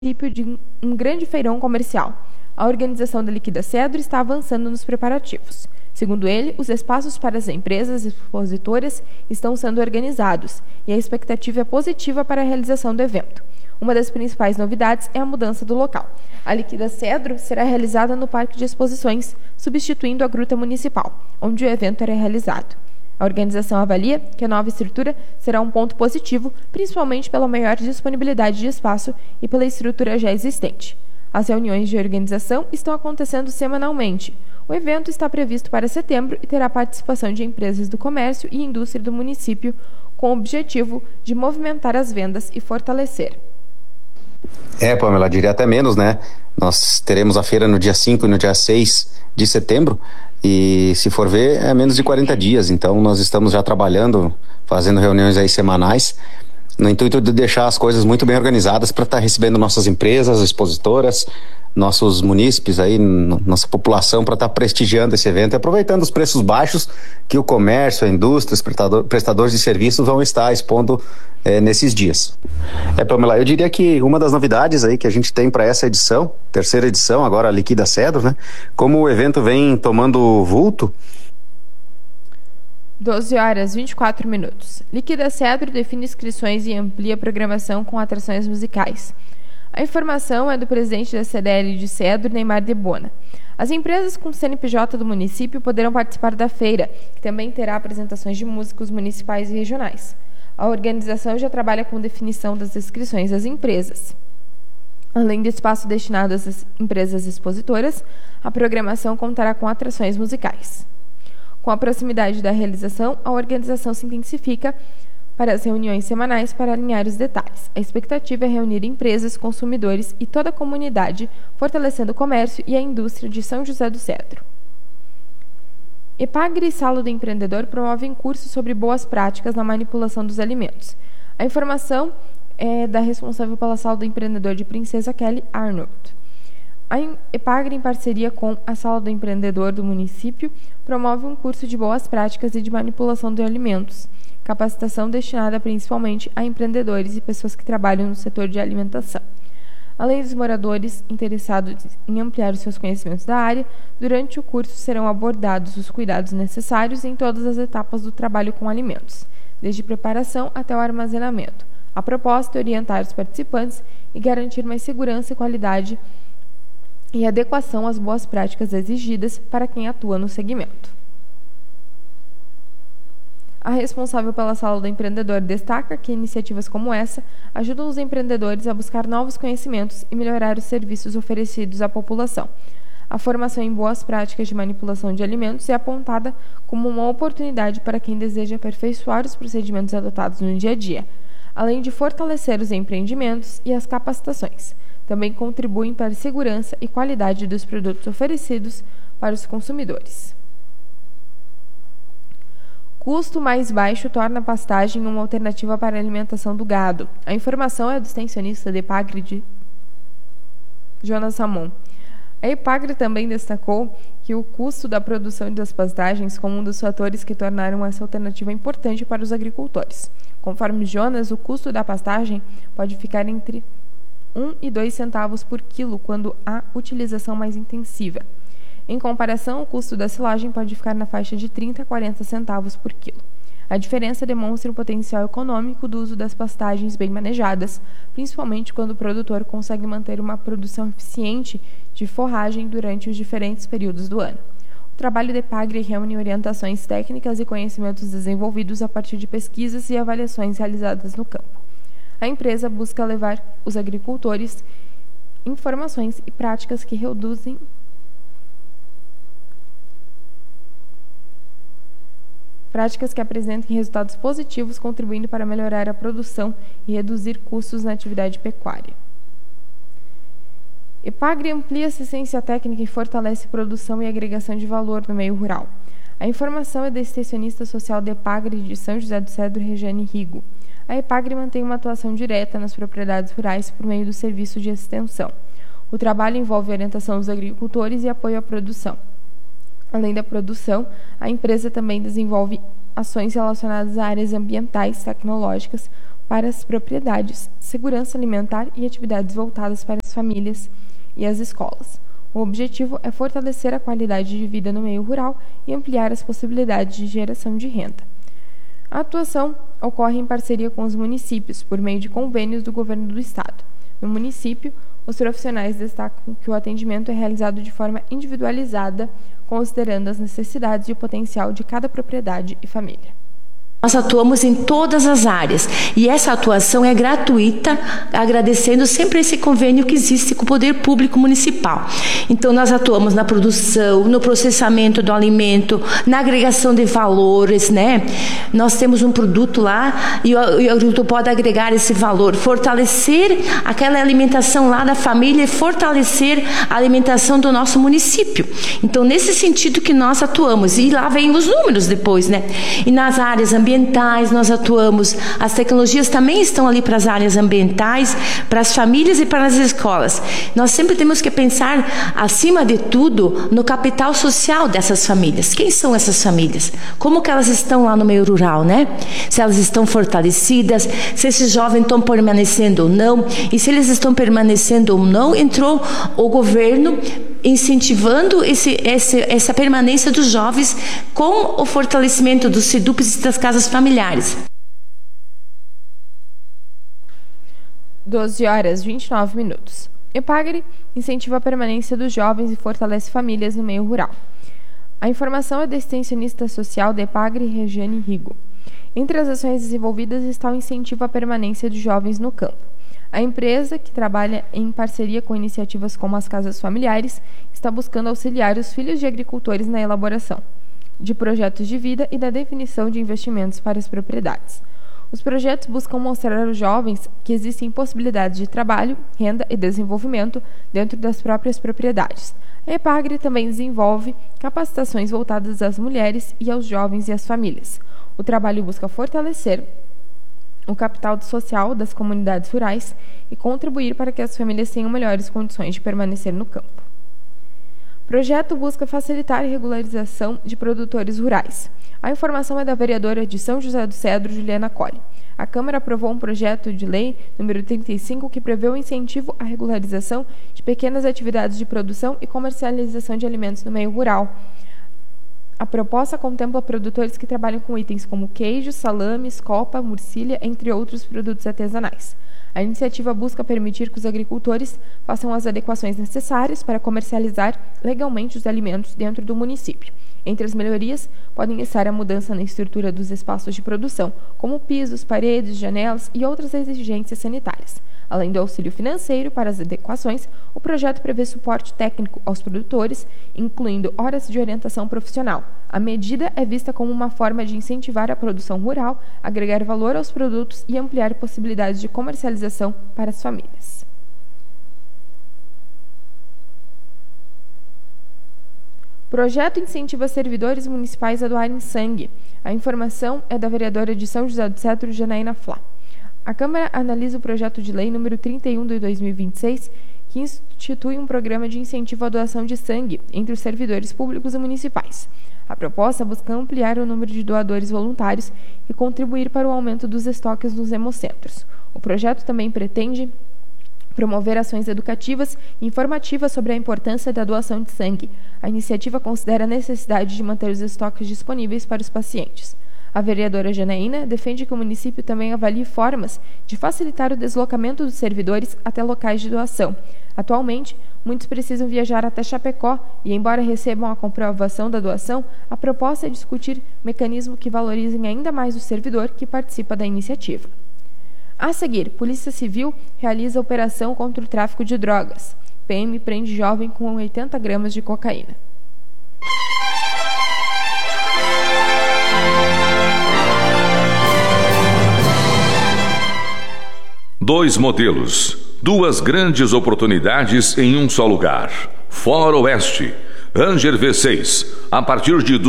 município de um grande feirão comercial. A organização da Liquida Cedro está avançando nos preparativos. Segundo ele, os espaços para as empresas expositoras estão sendo organizados e a expectativa é positiva para a realização do evento. Uma das principais novidades é a mudança do local. A Liquida Cedro será realizada no Parque de Exposições, substituindo a Gruta Municipal, onde o evento era realizado. A organização avalia que a nova estrutura será um ponto positivo, principalmente pela maior disponibilidade de espaço e pela estrutura já existente. As reuniões de organização estão acontecendo semanalmente. O evento está previsto para setembro e terá participação de empresas do comércio e indústria do município, com o objetivo de movimentar as vendas e fortalecer. Pamela, diria até menos, né? Nós teremos a feira no dia 5 e no dia 6 de setembro e, se for ver, é menos de 40 dias. Então, nós estamos já trabalhando, fazendo reuniões aí semanais, no intuito de deixar as coisas muito bem organizadas para estar recebendo nossas empresas, expositoras, nossos munícipes aí, nossa população, para estar prestigiando esse evento e aproveitando os preços baixos que o comércio, a indústria, os prestadores de serviços vão estar expondo nesses dias. Pamela, eu diria que uma das novidades aí que a gente tem para essa edição, terceira edição, agora a Liquida Cedro, né? Como o evento vem tomando vulto. 12h24. Liquida Cedro define inscrições e amplia a programação com atrações musicais. A informação é do presidente da CDL de Cedro, Neymar de Bona. As empresas com CNPJ do município poderão participar da feira, que também terá apresentações de músicos municipais e regionais. A organização já trabalha com definição das inscrições das empresas. Além do espaço destinado às empresas expositoras, a programação contará com atrações musicais. Com a proximidade da realização, a organização se intensifica para as reuniões semanais para alinhar os detalhes. A expectativa é reunir empresas, consumidores e toda a comunidade, fortalecendo o comércio e a indústria de São José do Cedro. Epagre e Sala do Empreendedor promovem cursos sobre boas práticas na manipulação dos alimentos. A informação é da responsável pela Sala do Empreendedor de Princesa, Kelly Arnold. A Epagre, em parceria com a Sala do Empreendedor do município, promove um curso de boas práticas e de manipulação de alimentos, capacitação destinada principalmente a empreendedores e pessoas que trabalham no setor de alimentação. Além dos moradores interessados em ampliar os seus conhecimentos da área, durante o curso serão abordados os cuidados necessários em todas as etapas do trabalho com alimentos, desde preparação até o armazenamento. A proposta é orientar os participantes e garantir mais segurança e qualidade e adequação às boas práticas exigidas para quem atua no segmento. A responsável pela Sala do Empreendedor destaca que iniciativas como essa ajudam os empreendedores a buscar novos conhecimentos e melhorar os serviços oferecidos à população. A formação em boas práticas de manipulação de alimentos é apontada como uma oportunidade para quem deseja aperfeiçoar os procedimentos adotados no dia a dia, além de fortalecer os empreendimentos e as capacitações. Também contribuem para a segurança e qualidade dos produtos oferecidos para os consumidores. Custo mais baixo torna a pastagem uma alternativa para a alimentação do gado. A informação é do extensionista da Epagre, de Jonas Ramon. A Epagre também destacou que o custo da produção das pastagens como um dos fatores que tornaram essa alternativa importante para os agricultores. Conforme Jonas, o custo da pastagem pode ficar entre 1 e 2 centavos por quilo quando há utilização mais intensiva. Em comparação, o custo da silagem pode ficar na faixa de 30 a 40 centavos por quilo. A diferença demonstra o potencial econômico do uso das pastagens bem manejadas, principalmente quando o produtor consegue manter uma produção eficiente de forragem durante os diferentes períodos do ano. O trabalho da Epagre reúne orientações técnicas e conhecimentos desenvolvidos a partir de pesquisas e avaliações realizadas no campo. A empresa busca levar os agricultores informações e práticas que reduzem práticas que apresentem resultados positivos, contribuindo para melhorar a produção e reduzir custos na atividade pecuária. Epagre amplia assistência técnica e fortalece produção e agregação de valor no meio rural. A informação é da extensionista social da Epagre de São José do Cedro, Regiane Rigo. A Epagre mantém uma atuação direta nas propriedades rurais por meio do serviço de extensão. O trabalho envolve orientação dos agricultores e apoio à produção. Além da produção, a empresa também desenvolve ações relacionadas a áreas ambientais, tecnológicas, para as propriedades, segurança alimentar e atividades voltadas para as famílias e as escolas. O objetivo é fortalecer a qualidade de vida no meio rural e ampliar as possibilidades de geração de renda. A atuação ocorre em parceria com os municípios, por meio de convênios do governo do estado. No município, os profissionais destacam que o atendimento é realizado de forma individualizada, considerando as necessidades e o potencial de cada propriedade e família. Nós atuamos em todas as áreas e essa atuação é gratuita, agradecendo sempre esse convênio que existe com o poder público municipal. Então nós atuamos na produção, no processamento do alimento, na agregação de valores, né? Nós temos um produto lá e o agricultor pode agregar esse valor, fortalecer aquela alimentação lá da família e fortalecer a alimentação do nosso município. Então nesse sentido que nós atuamos e lá vem os números depois, né? E nas áreas ambientais nós atuamos, as tecnologias também estão ali para as áreas ambientais, para as famílias e para as escolas. Nós sempre temos que pensar, acima de tudo, no capital social dessas famílias. Quem são essas famílias? Como que elas estão lá no meio rural, né? Se elas estão fortalecidas, se esses jovens estão permanecendo ou não, e se eles estão permanecendo ou não, entrou o governo incentivando essa permanência dos jovens com o fortalecimento dos SIDUPs e das casas familiares. 12h29. EPAGRE incentiva a permanência dos jovens e fortalece famílias no meio rural. A informação é da extensionista social da EPAGRE, Regiane Rigo. Entre as ações desenvolvidas está o incentivo à permanência dos jovens no campo. A empresa, que trabalha em parceria com iniciativas como as casas familiares, está buscando auxiliar os filhos de agricultores na elaboração de projetos de vida e da definição de investimentos para as propriedades. Os projetos buscam mostrar aos jovens que existem possibilidades de trabalho, renda e desenvolvimento dentro das próprias propriedades. A EPAGRE também desenvolve capacitações voltadas às mulheres e aos jovens e às famílias. O trabalho busca fortalecer o capital social das comunidades rurais e contribuir para que as famílias tenham melhores condições de permanecer no campo. O projeto busca facilitar a regularização de produtores rurais. A informação é da vereadora de São José do Cedro, Juliana Colli. A Câmara aprovou um projeto de lei número 35 que prevê o incentivo à regularização de pequenas atividades de produção e comercialização de alimentos no meio rural. A proposta contempla produtores que trabalham com itens como queijo, salames, copa, murcilha, entre outros produtos artesanais. A iniciativa busca permitir que os agricultores façam as adequações necessárias para comercializar legalmente os alimentos dentro do município. Entre as melhorias, podem estar a mudança na estrutura dos espaços de produção, como pisos, paredes, janelas e outras exigências sanitárias. Além do auxílio financeiro para as adequações, o projeto prevê suporte técnico aos produtores, incluindo horas de orientação profissional. A medida é vista como uma forma de incentivar a produção rural, agregar valor aos produtos e ampliar possibilidades de comercialização para as famílias. Projeto incentiva servidores municipais a doarem sangue. A informação é da vereadora de São José do Cedro, Janaína Flá. A Câmara analisa o projeto de lei número 31 de 2026, que institui um programa de incentivo à doação de sangue entre os servidores públicos e municipais. A proposta busca ampliar o número de doadores voluntários e contribuir para o aumento dos estoques nos hemocentros. O projeto também pretende promover ações educativas e informativas sobre a importância da doação de sangue. A iniciativa considera a necessidade de manter os estoques disponíveis para os pacientes. A vereadora Janaína defende que o município também avalie formas de facilitar o deslocamento dos servidores até locais de doação. Atualmente, muitos precisam viajar até Chapecó e, embora recebam a comprovação da doação, a proposta é discutir mecanismos que valorizem ainda mais o servidor que participa da iniciativa. A seguir, Polícia Civil realiza operação contra o tráfico de drogas. PM prende jovem com 80 gramas de cocaína. Dois modelos, duas grandes oportunidades em um só lugar. For Oeste, Ranger V6, a partir de R$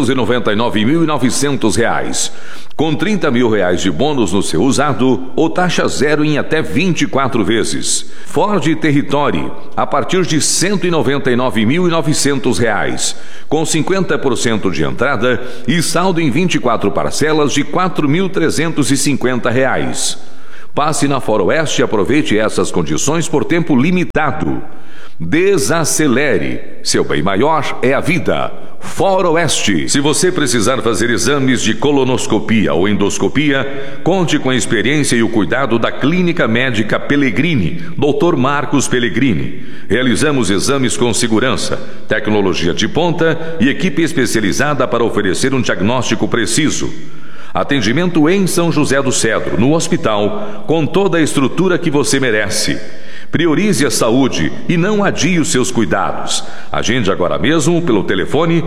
299.900, com R$ 30.000 de bônus no seu usado ou taxa zero em até 24 vezes. Ford Territory, a partir de R$ 199.900, com 50% de entrada e saldo em 24 parcelas de R$ 4.350. Passe na Foroeste e aproveite essas condições por tempo limitado. Desacelere. Seu bem maior é a vida. Foroeste. Se você precisar fazer exames de colonoscopia ou endoscopia, conte com a experiência e o cuidado da Clínica Médica Pellegrini, Dr. Marcos Pellegrini. Realizamos exames com segurança, tecnologia de ponta e equipe especializada para oferecer um diagnóstico preciso. Atendimento em São José do Cedro, no hospital, com toda a estrutura que você merece. Priorize a saúde e não adie os seus cuidados. Agende agora mesmo pelo telefone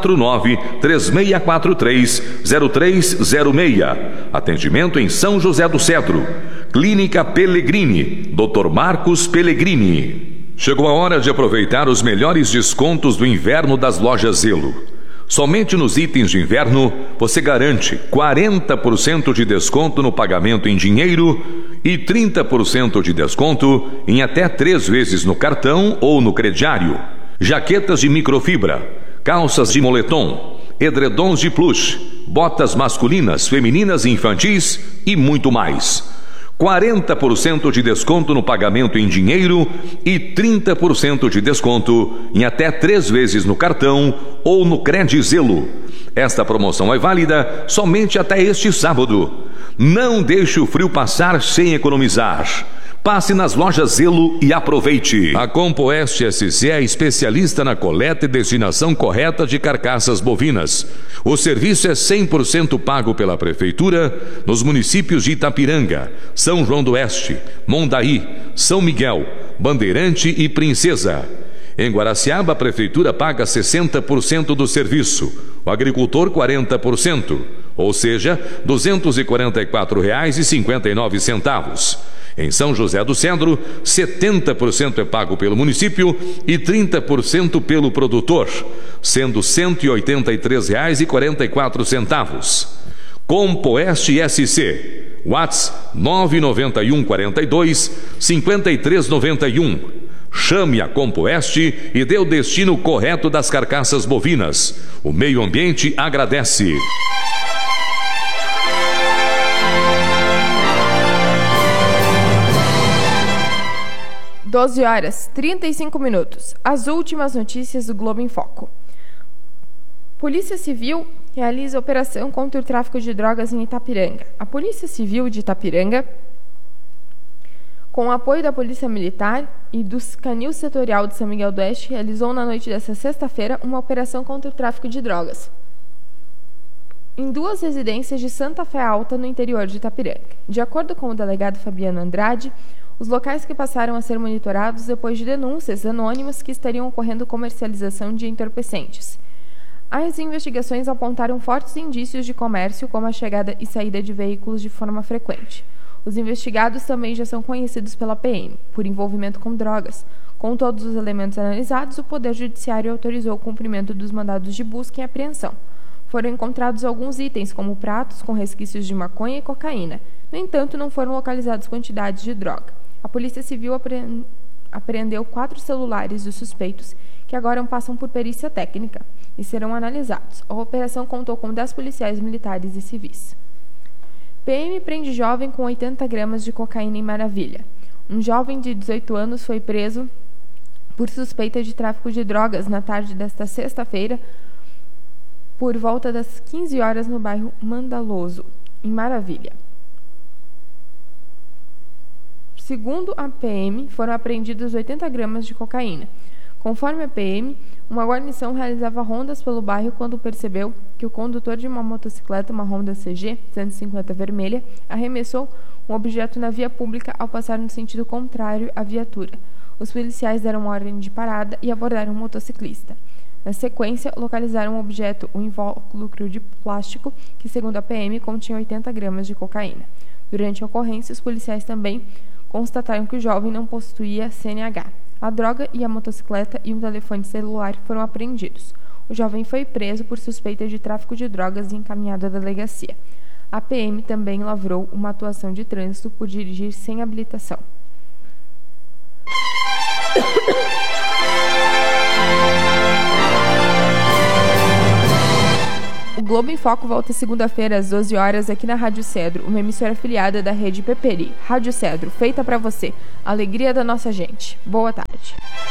49-3643-0306. Atendimento em São José do Cedro. Clínica Pellegrini, Dr. Marcos Pellegrini. Chegou a hora de aproveitar os melhores descontos do inverno das lojas Zelo. Somente nos itens de inverno você garante 40% de desconto no pagamento em dinheiro e 30% de desconto em até 3 vezes no cartão ou no crediário. Jaquetas de microfibra, calças de moletom, edredons de plush, botas masculinas, femininas e infantis e muito mais. 40% de desconto no pagamento em dinheiro e 30% de desconto em até 3 vezes no cartão ou no Credizelo. Esta promoção é válida somente até este sábado. Não deixe o frio passar sem economizar. Passe nas lojas Zelo e aproveite. A Compoeste SC é especialista na coleta e destinação correta de carcaças bovinas. O serviço é 100% pago pela Prefeitura nos municípios de Itapiranga, São João do Oeste, Mondaí, São Miguel, Bandeirante e Princesa. Em Guaraciaba, a Prefeitura paga 60% do serviço, o agricultor 40%, ou seja, R$ 244,59. Em São José do Cedro, 70% é pago pelo município e 30% pelo produtor, sendo R$ 183,44. Compoeste SC, WhatsApp 991 42 5391. Chame a Compoeste e dê o destino correto das carcaças bovinas. O meio ambiente agradece. 12h35. As últimas notícias do Globo em Foco. Polícia Civil realiza operação contra o tráfico de drogas em Itapiranga. A Polícia Civil de Itapiranga, com o apoio da Polícia Militar e do Canil Setorial de São Miguel do Oeste, realizou na noite desta sexta-feira uma operação contra o tráfico de drogas em 2 residências de Santa Fé Alta, no interior de Itapiranga. De acordo com o delegado Fabiano Andrade, os locais que passaram a ser monitorados depois de denúncias anônimas que estariam ocorrendo comercialização de entorpecentes. As investigações apontaram fortes indícios de comércio, como a chegada e saída de veículos de forma frequente. Os investigados também já são conhecidos pela PM, por envolvimento com drogas. Com todos os elementos analisados, o Poder Judiciário autorizou o cumprimento dos mandados de busca e apreensão. Foram encontrados alguns itens, como pratos com resquícios de maconha e cocaína. No entanto, não foram localizadas quantidades de droga. A Polícia Civil apreendeu 4 celulares dos suspeitos, que agora passam por perícia técnica e serão analisados. A operação contou com 10 policiais militares e civis. PM prende jovem com 80 gramas de cocaína em Maravilha. Um jovem de 18 anos foi preso por suspeita de tráfico de drogas na tarde desta sexta-feira, por volta das 15 horas no bairro Mandaloso, em Maravilha. Segundo a PM, foram apreendidos 80 gramas de cocaína. Conforme a PM, uma guarnição realizava rondas pelo bairro quando percebeu que o condutor de uma motocicleta, uma Honda CG 150 vermelha, arremessou um objeto na via pública ao passar no sentido contrário à viatura. Os policiais deram ordem de parada e abordaram o motociclista. Na sequência, localizaram um objeto, um invólucro de plástico, que, segundo a PM, continha 80 gramas de cocaína. Durante a ocorrência, os policiais também constataram que o jovem não possuía CNH. A droga e a motocicleta e um telefone celular foram apreendidos. O jovem foi preso por suspeita de tráfico de drogas e encaminhado à delegacia. A PM também lavrou uma atuação de trânsito por dirigir sem habilitação. O Globo em Foco volta segunda-feira às 12 horas aqui na Rádio Cedro, uma emissora afiliada da Rede Peperi. Rádio Cedro, feita pra você. Alegria da nossa gente. Boa tarde.